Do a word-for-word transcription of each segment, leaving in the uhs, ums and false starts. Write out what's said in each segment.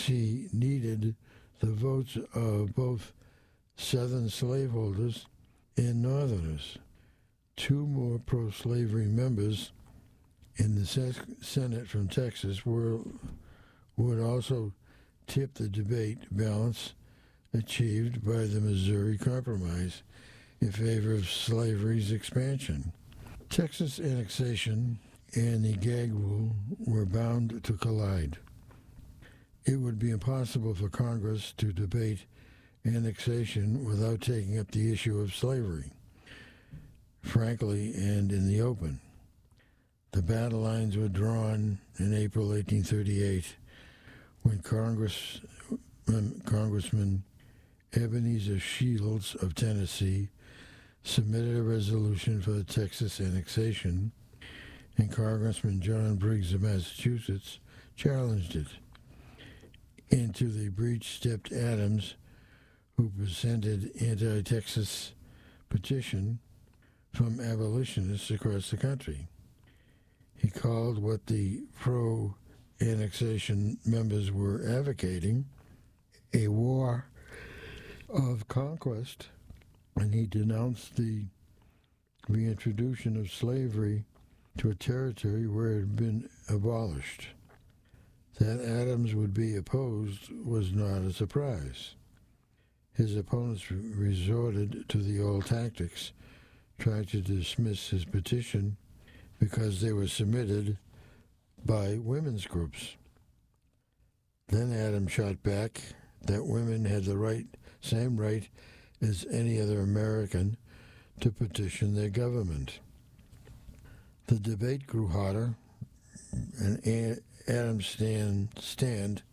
He needed the votes of both Southern slaveholders and Northerners. Two more pro-slavery members in the Senate from Texas were, would also tip the debate balance achieved by the Missouri Compromise in favor of slavery's expansion. Texas annexation and the gag rule were bound to collide. It would be impossible for Congress to debate annexation without taking up the issue of slavery, frankly, and in the open. The battle lines were drawn in April eighteen thirty-eight when Congress, when Congressman Ebenezer Shields of Tennessee submitted a resolution for the Texas annexation, and Congressman John Briggs of Massachusetts challenged it. Into the breach stepped Adams, who presented anti-Texas petition from abolitionists across the country. He called what the pro-annexation members were advocating a war of conquest, and he denounced the reintroduction of slavery to a territory where it had been abolished. That Adams would be opposed was not a surprise. His opponents resorted to the old tactics, trying to dismiss his petition because they were submitted by women's groups. Then Adams shot back that women had the right, same right as any other American to petition their government. The debate grew hotter, and Adams' stand, stand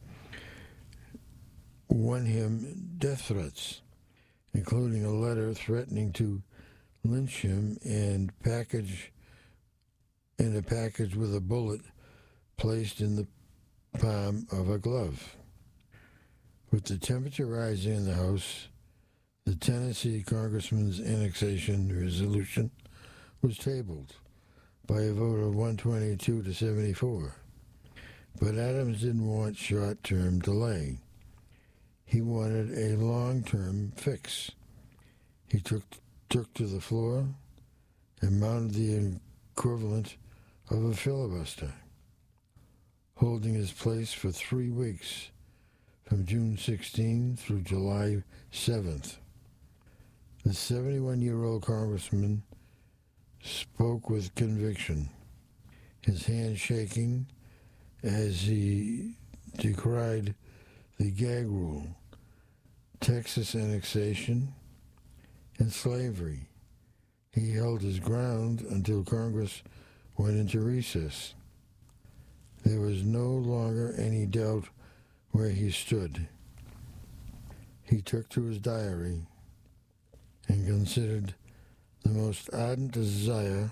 won him death threats, including a letter threatening to lynch him and package in a package with a bullet placed in the palm of a glove. With the temperature rising in the House, the Tennessee congressman's annexation resolution was tabled by a vote of one twenty-two to seventy-four. But Adams didn't want short-term delay. He wanted a long-term fix. He took took to the floor and mounted the equivalent of a filibuster, holding his place for three weeks, from June sixteenth through July seventh. The seventy-one-year-old congressman spoke with conviction, his hand shaking as he decried the gag rule, Texas annexation, and slavery. He held his ground until Congress went into recess. There was no longer any doubt where he stood. He took to his diary and considered the most ardent desire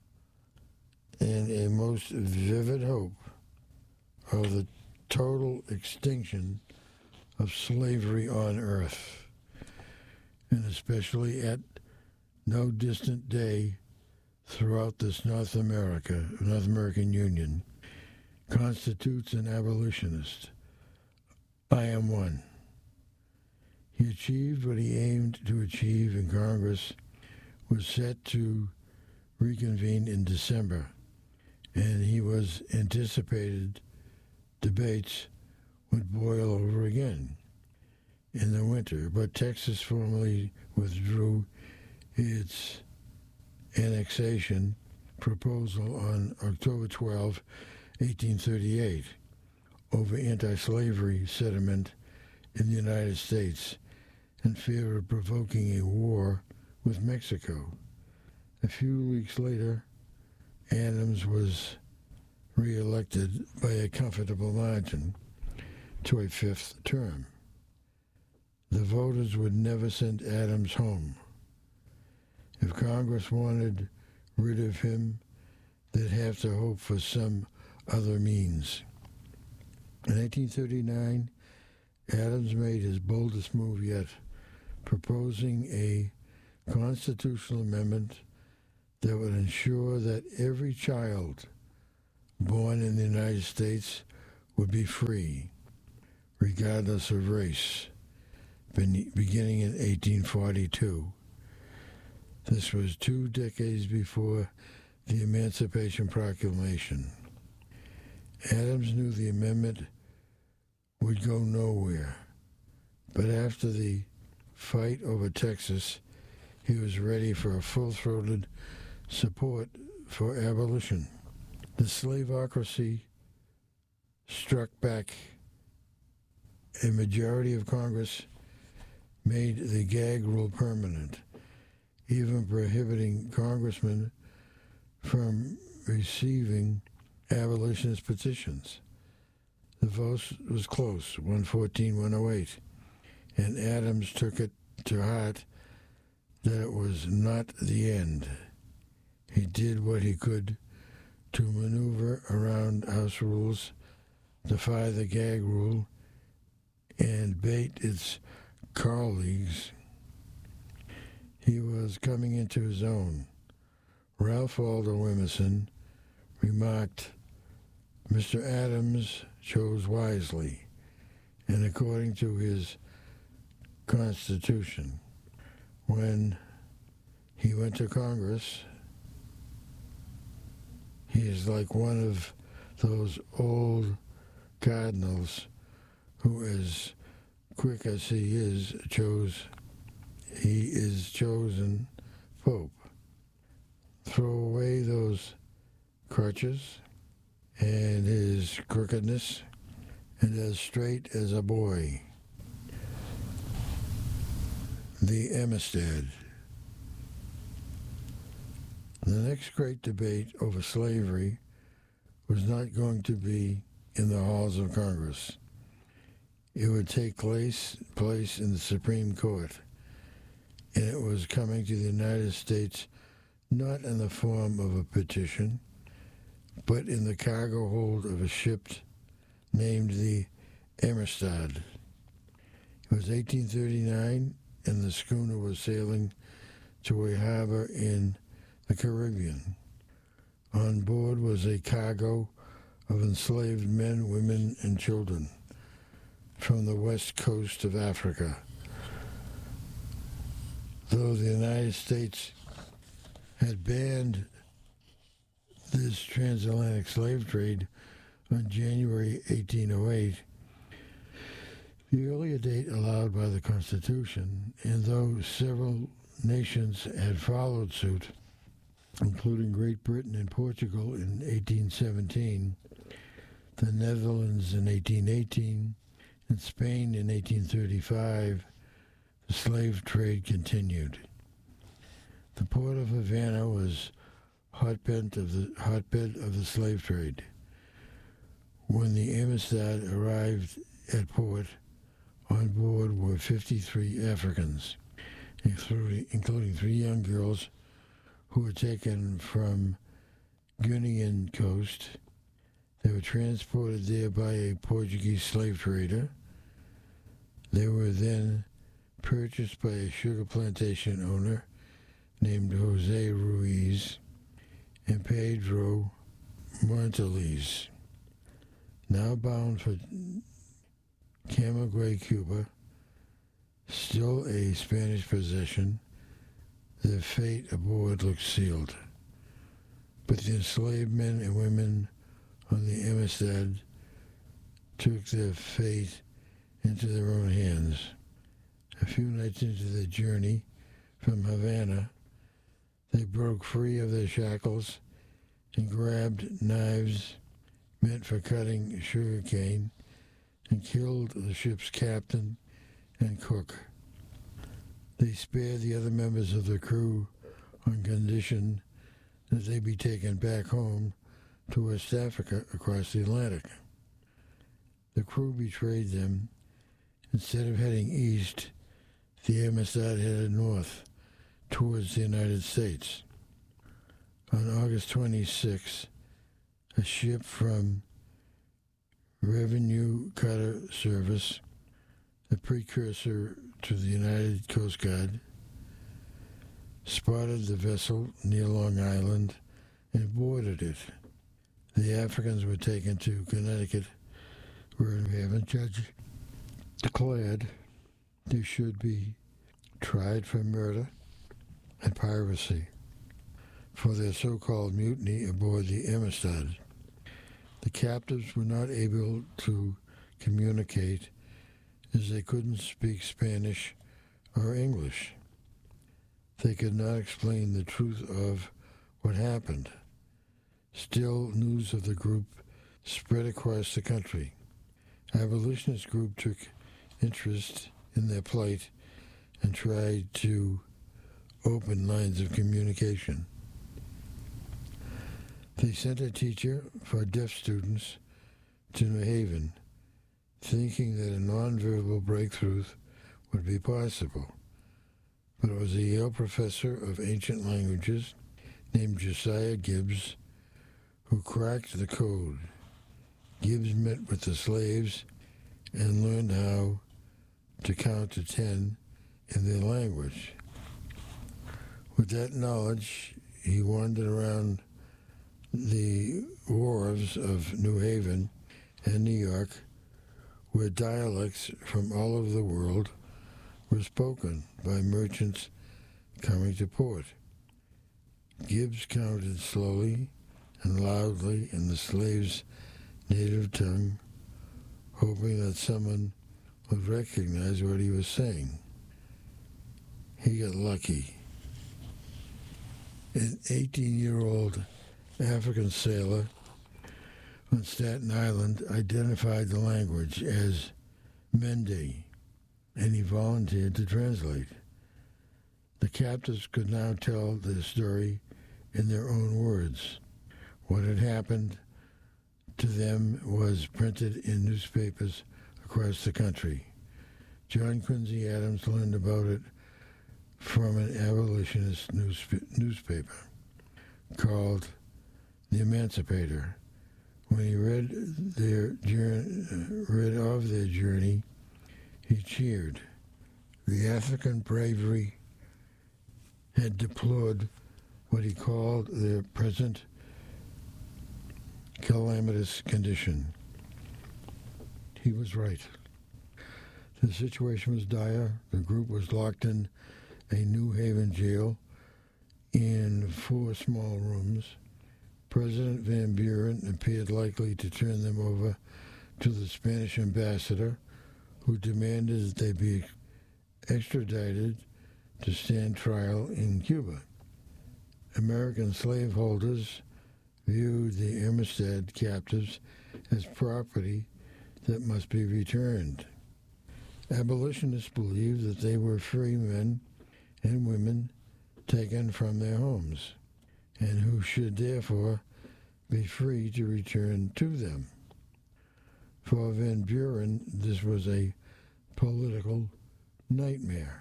and a most vivid hope of the total extinction of slavery on earth, and especially at no distant day throughout this North America, North American Union, constitutes an abolitionist. I am one. He achieved what he aimed to achieve in Congress, was set to reconvene in December, and he was anticipated debates would boil over again in the winter, but Texas formally withdrew its annexation proposal on October twelfth, eighteen thirty-eight, over anti-slavery sentiment in the United States in fear of provoking a war with Mexico. A few weeks later, Adams was re-elected by a comfortable margin to a fifth term. The voters would never send Adams home. If Congress wanted rid of him, they'd have to hope for some other means. In eighteen thirty-nine, Adams made his boldest move yet, proposing a constitutional amendment that would ensure that every child born in the United States would be free, regardless of race, beginning in eighteen forty-two. This was two decades before the Emancipation Proclamation. Adams knew the amendment would go nowhere, but after the fight over Texas, he was ready for a full-throated support for abolition. The slaveocracy struck back. A majority of Congress made the gag rule permanent, even prohibiting congressmen from receiving abolitionist petitions. The vote was close, one fourteen to one oh eight, and Adams took it to heart that it was not the end. He did what he could to maneuver around House rules, defy the gag rule, and bait its colleagues. He was coming into his own. Ralph Waldo Emerson remarked, "Mister Adams chose wisely, and according to his Constitution. When he went to Congress, he is like one of those old cardinals who, as quick as he is, chose, he is chosen Pope. Throw away those crutches and his crookedness, and as straight as a boy." The Amistad. The next great debate over slavery was not going to be in the halls of Congress. It would take place, place in the Supreme Court, and it was coming to the United States not in the form of a petition, but in the cargo hold of a ship named the Amistad. It was eighteen thirty-nine, and the schooner was sailing to a harbor in the Caribbean. On board was a cargo of enslaved men, women, and children from the west coast of Africa. Though the United States had banned this transatlantic slave trade on January eighteen oh eight, the earlier date allowed by the Constitution, and though several nations had followed suit, including Great Britain and Portugal in eighteen seventeen, the Netherlands in eighteen eighteen, and Spain in eighteen thirty-five, the slave trade continued. The port of Havana was hotbed of the hotbed of the slave trade. When the Amistad arrived at port, on board were fifty-three Africans, including, including three young girls who were taken from Guinean coast. They were transported there by a Portuguese slave trader. They were then purchased by a sugar plantation owner named Jose Ruiz and Pedro Monteliz. Now bound for Camagüey, Cuba, still a Spanish possession, their fate aboard looked sealed. But the enslaved men and women on the Amistad took their fate into their own hands. A few nights into their journey from Havana, they broke free of their shackles and grabbed knives meant for cutting sugar cane and killed the ship's captain and cook. They spared the other members of the crew on condition that they be taken back home to West Africa across the Atlantic. The crew betrayed them. Instead of heading east, the Amistad headed north towards the United States. On August twenty-sixth, a ship from Revenue Cutter Service, the precursor to the United Coast Guard, spotted the vessel near Long Island and boarded it. The Africans were taken to Connecticut, where we have a judge declared they should be tried for murder and piracy for their so-called mutiny aboard the Amistad. The captives were not able to communicate as they couldn't speak Spanish or English. They could not explain the truth of what happened. Still, news of the group spread across the country. Abolitionist group took interest in their plight and tried to open lines of communication. They sent a teacher for deaf students to New Haven, thinking that a nonverbal breakthrough would be possible. But it was a Yale professor of ancient languages named Josiah Gibbs who cracked the code. Gibbs met with the slaves and learned how to count to ten in their language. With that knowledge, he wandered around the wharves of New Haven and New York, where dialects from all over the world were spoken by merchants coming to port. Gibbs counted slowly and loudly in the slaves' native tongue, hoping that someone would recognize what he was saying. He got lucky. An eighteen-year-old African sailor on Staten Island identified the language as Mende, and he volunteered to translate. The captives could now tell their story in their own words. What had happened to them was printed in newspapers across the country. John Quincy Adams learned about it from an abolitionist newsp- newspaper called The Emancipator. When he read their journey, read of their journey, he cheered. The African bravery had deplored what he called their present calamitous condition. He was right. The situation was dire. The group was locked in a New Haven jail in four small rooms. President Van Buren appeared likely to turn them over to the Spanish ambassador, who demanded that they be extradited to stand trial in Cuba. American slaveholders viewed the Amistad captives as property that must be returned. Abolitionists believed that they were free men and women taken from their homes, and who should therefore be free to return to them. For Van Buren, this was a political nightmare.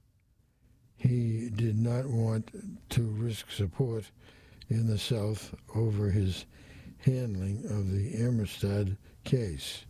He did not want to risk support in the South over his handling of the Amistad case.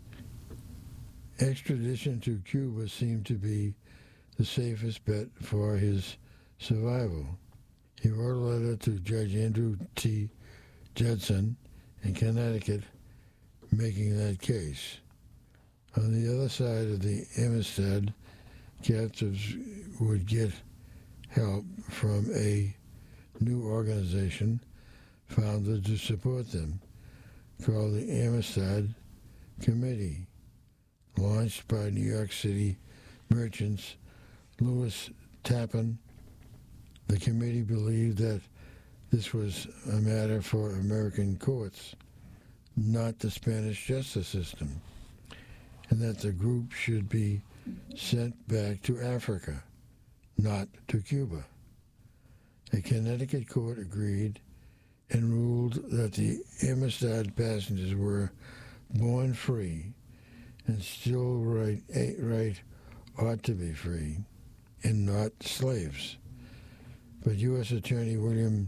Extradition to Cuba seemed to be the safest bet for his survival. He wrote a letter to Judge Andrew T. Judson in Connecticut making that case. On the other side of the Amistad, captives would get help from a new organization founded to support them, called the Amistad Committee, launched by New York City merchants Louis Tappan. The committee believed that this was a matter for American courts, not the Spanish justice system, and that the group should be sent back to Africa, not to Cuba. A Connecticut court agreed and ruled that the Amistad passengers were born free and still right, right ought to be free and not slaves. But U S Attorney William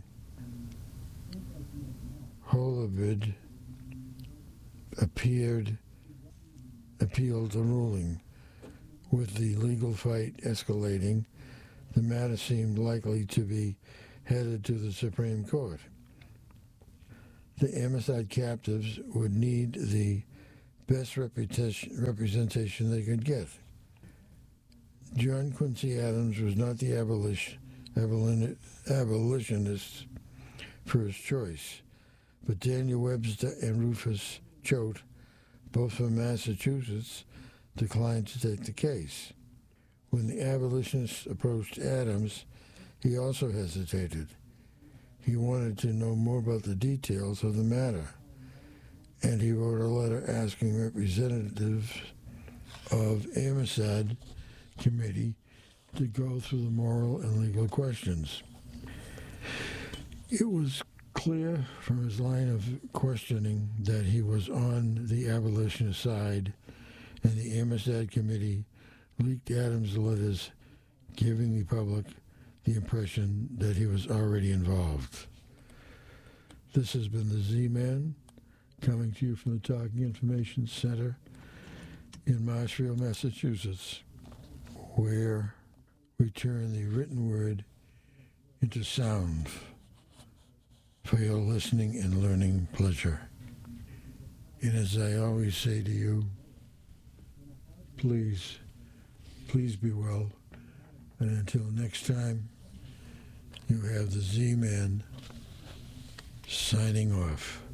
Holabird appeared, appealed the ruling. With the legal fight escalating, the matter seemed likely to be headed to the Supreme Court. The Amistad captives would need the best reputation, representation they could get. John Quincy Adams was not the abolition, abolition, abolitionist's first choice, but Daniel Webster and Rufus Choate, both from Massachusetts, declined to take the case. When the abolitionists approached Adams, he also hesitated. He wanted to know more about the details of the matter, and he wrote a letter asking representatives of Amistad Committee to go through the moral and legal questions. It was clear from his line of questioning that he was on the abolitionist side, and the Amistad Committee leaked Adams' letters, giving the public the impression that he was already involved. This has been the Z-Man, coming to you from the Talking Information Center in Marshfield, Massachusetts, where we turn the written word into sound for your listening and learning pleasure. And as I always say to you, please, please be well. And until next time, you have the Z-Man signing off.